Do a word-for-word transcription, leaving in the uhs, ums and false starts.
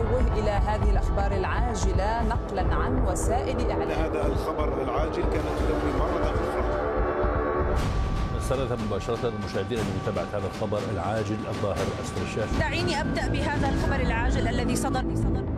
ننوه إلى هذه الأخبار العاجلة نقلا عن وسائل إعلام. هذا الخبر العاجل كانت تدور مرة أخرى. نستند مباشرة المشاهدين لمتابعة هذا الخبر العاجل الظاهر أسفل الشاشة. دعيني أبدأ بهذا الخبر العاجل الذي صدر